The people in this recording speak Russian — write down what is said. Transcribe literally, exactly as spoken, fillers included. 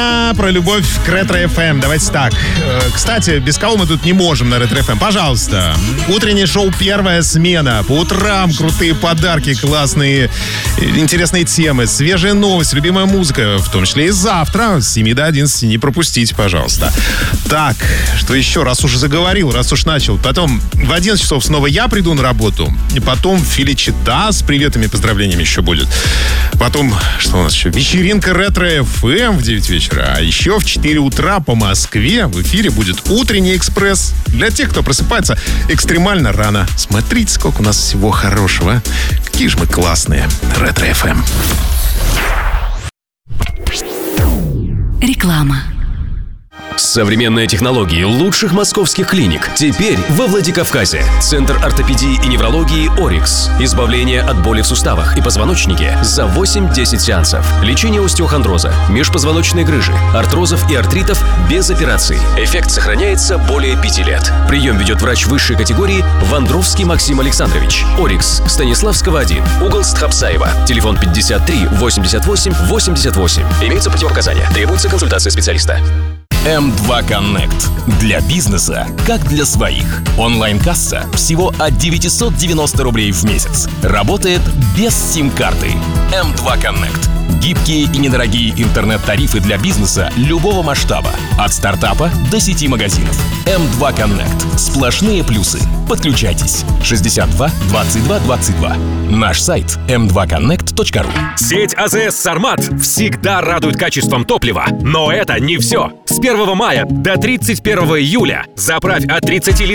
Про любовь к Ретро-эф эм. Давайте так. Кстати, без кого мы тут не можем на Ретро-эф эм? Пожалуйста. Утреннее шоу «Первая смена». По утрам крутые подарки, классные, интересные темы, свежая новость, любимая музыка. В том числе и завтра с семи до одиннадцати. Не пропустите, пожалуйста. Так, что еще? Раз уж заговорил, раз уж начал. Потом в одиннадцать часов снова я приду на работу. И потом Феличита с приветами и поздравлениями еще будет. Потом, что у нас еще? Вечеринка Ретро-эф эм в девять вечера. А еще в четыре утра по Москве в эфире будет утренний экспресс. Для тех, кто просыпается экстремально рано. Смотрите, сколько у нас всего хорошего. Какие же мы классные. Ретро-эф эм. Реклама. Современные технологии лучших московских клиник теперь во Владикавказе. Центр ортопедии и неврологии «Орикс». Избавление от боли в суставах и позвоночнике за восемь-десять сеансов. Лечение остеохондроза, межпозвоночной грыжи, артрозов и артритов без операций. Эффект сохраняется более пяти лет. Прием ведет врач высшей категории Вандровский Максим Александрович. «Орикс», Станиславского один, угол Стхапсаева. Телефон пятьдесят три восемьдесят восемь восемьдесят восемь. Имеются противопоказания. Требуется консультация специалиста. эм два Connect. Для бизнеса, как для своих. Онлайн-касса всего от девятьсот девяносто рублей в месяц. Работает без сим-карты. эм два Connect. Гибкие и недорогие интернет-тарифы для бизнеса любого масштаба. От стартапа до сети магазинов. эм два Connect. Сплошные плюсы. Подключайтесь. шестьдесят два двадцать два двадцать два. Наш сайт эм два коннект точка ру. Сеть АЗС «Сармат» всегда радует качеством топлива. Но это не все. С первого мая до тридцать первого июля заправь от тридцати